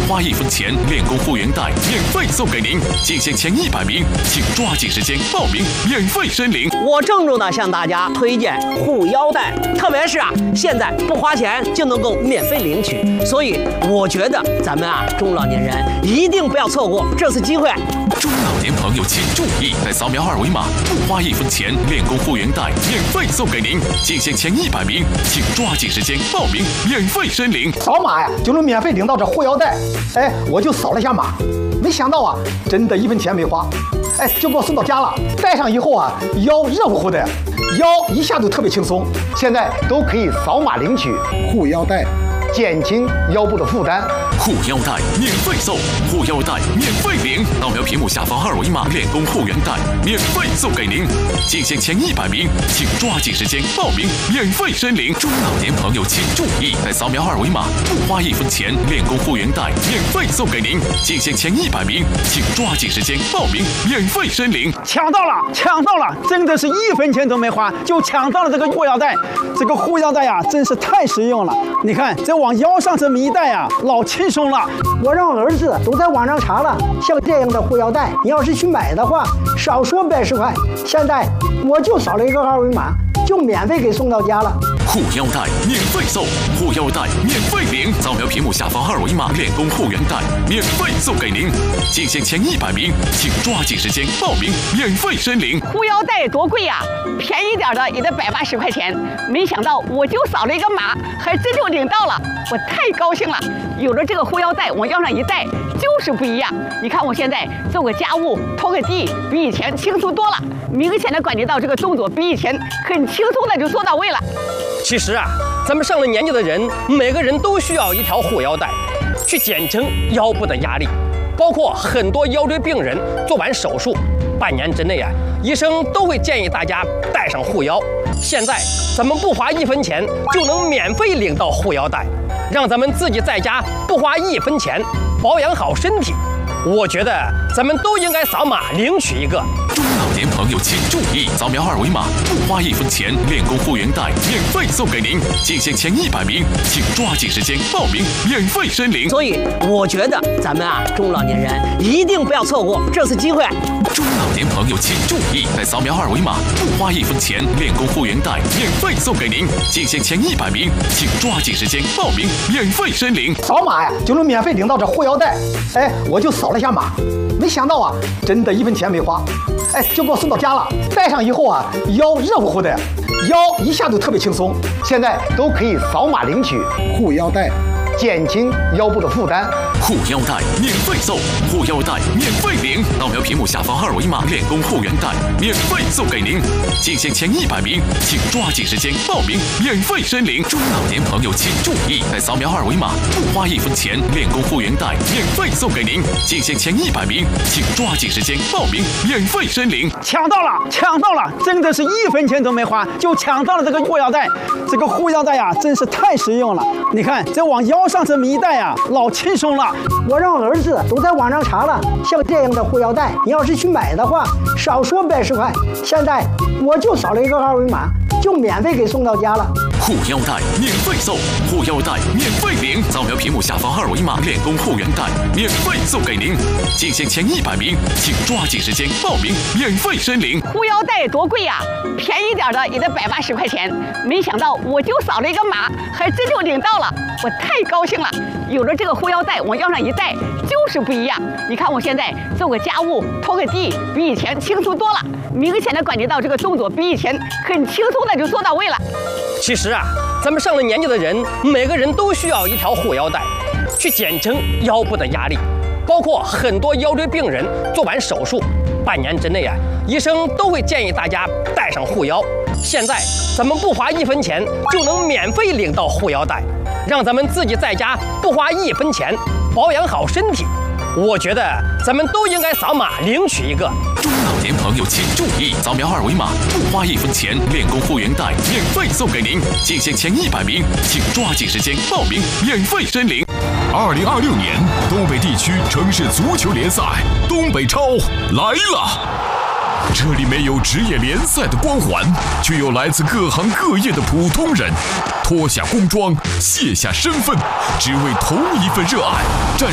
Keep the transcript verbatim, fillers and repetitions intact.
花一分钱，练功会员贷免费送给您，进线前一百名，请抓紧时间报名，免费申领。 我郑重的向大家推荐护腰带，特别是啊，现在不花钱就能够免费领取，所以我觉得咱们啊中老年人一定不要错过这次机会。 中老年朋友请注意，在扫描二维码，不花一分钱，练功会员贷免费送给您，进线前一百名，请抓紧时间报名，免费申领。 扫码呀就能免费领到这护腰带，哎，我就扫了一下码，没想到啊，真的一分钱没花，哎，就给我送到家了。戴上以后啊，腰热乎乎的，腰一下就特别轻松。现在都可以扫码领取护腰带，减轻腰部的负担。 护腰带免费送，护腰带免费领，扫描屏幕下方二维码，练功护腰带免费送给您，进线前一百名，请抓紧时间报名，免费申领。中老年朋友请注意，在扫描二维码，不花一分钱，练功护腰带免费送给您，进线前一百名，请抓紧时间报名，免费申领。 抢到了，抢到了，真的是一分钱都没花就抢到了这个护腰带，这个护腰带呀、啊，真是太实用了。你看，这往腰上这么一戴呀、啊，老轻松了。 我让儿子都在网上查了，像这样的护腰带，你要是去买的话，少说百十块。现在我就扫了一个二维码，就免费给送到家了。 护腰带免费送，护腰带免费领，扫描屏幕下方二维码，练功护腰带免费送给您，进线前一百名，请抓紧时间报名，免费申领。 护腰带多贵呀、啊，便宜点的也得百八十块钱，没想到我就扫了一个码，还真就领到了，我太高兴了。有了这个护腰带，往腰上一戴就是不一样。你看我现在做个家务、拖个地，比以前轻松多了，明显的感觉到这个动作比以前很轻松的就做到位了。 其实啊，咱们上了年纪的人，每个人都需要一条护腰带，去减轻腰部的压力。包括很多腰椎病人做完手术，半年之内啊，医生都会建议大家带上护腰。现在咱们不花一分钱就能免费领到护腰带，让咱们自己在家不花一分钱保养好身体。我觉得咱们都应该扫码领取一个。 中老年朋友请注意，扫描二维码，不花一分钱，练功护腰带免费送给您，进线前一百名，请抓紧时间报名，免费申领。 所以我觉得咱们啊中老年人一定不要错过这次机会。 中老年朋友请注意，在扫描二维码，不花一分钱，练功护腰带免费送给您，进线前一百名，请抓紧时间报名，免费申领。 扫码呀就能免费领到这护腰带，哎，我就扫了一下码，没想到啊，真的一分钱没花，哎，就给我送到家了。戴上以后啊，腰热乎乎的，腰一下就特别轻松。现在都可以扫码领取护腰带，减轻腰部的负担。 护腰带免费送，护腰带免费领，扫描屏幕下方二维码，练功护腰带免费送给您，进线前一百名，请抓紧时间报名，免费申领。中老年朋友请注意，在扫描二维码，不花一分钱，练功护腰带免费送给您，进线前一百名，请抓紧时间报名，免费申领。 抢到了，抢到了，真的是一分钱都没花就抢到了这个护腰带，这个护腰带呀、啊，真是太实用了。你看，这往腰上这么一戴呀、啊，老轻松了。 我让儿子都在网上查了，像这样的护腰带，你要是去买的话，少说百十块。现在我就扫了一个二维码，就免费给送到家了。 护腰带免费送，护腰带免费领，扫描屏幕下方二维码，练功护腰带免费送给您，进线前一百名，请抓紧时间报名，免费申领。 护腰带多贵呀、啊，便宜点的也得百八十块钱，没想到我就扫了一个码，还真就领到了，我太高兴了。有了这个护腰带，往腰上一戴就是不一样。你看我现在做个家务、拖个地，比以前轻松多了，明显的感觉到这个动作比以前很轻松的就做到位了。 其实啊，咱们上了年纪的人，每个人都需要一条护腰带，去减轻腰部的压力。包括很多腰椎病人做完手术，半年之内啊，医生都会建议大家带上护腰。现在咱们不花一分钱就能免费领到护腰带，让咱们自己在家不花一分钱保养好身体。我觉得咱们都应该扫码领取一个。 中老年朋友请注意，扫描二维码，不花一分钱，练功护腰带免费送给您，进线前一百名，请抓紧时间报名，免费申领。 二零二六年东北地区城市足球联赛东北超来了。这里没有职业联赛的光环，却有来自各行各业的普通人，脱下工装，卸下身份，只为同一份热爱，战